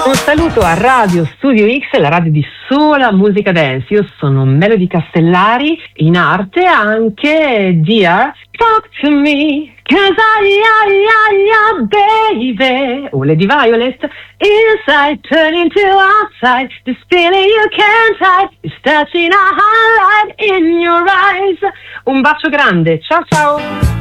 Un saluto a Radio Studio X, la radio di sola musica dance. Io sono Melody Castellari, in arte anche Dear Talk to Me, 'cause baby. O Lady Violet, inside turning to outside, this feeling you can't hide, is touching a highlight in your eyes. Un bacio grande, ciao ciao!